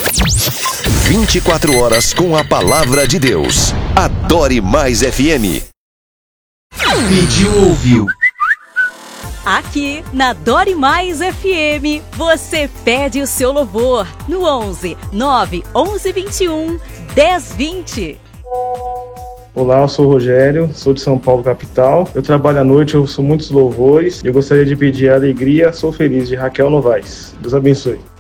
24 horas com a palavra de Deus. Adore Mais FM. Pediu, ouviu. Aqui na Adore Mais FM, você pede o seu louvor no 11 9 11 21 10 20. Olá, eu sou o Rogério, sou de São Paulo, capital. Eu trabalho à noite, eu ouço muitos louvores e eu gostaria de pedir a Alegria, Sou Feliz, de Raquel Novaes. Deus abençoe.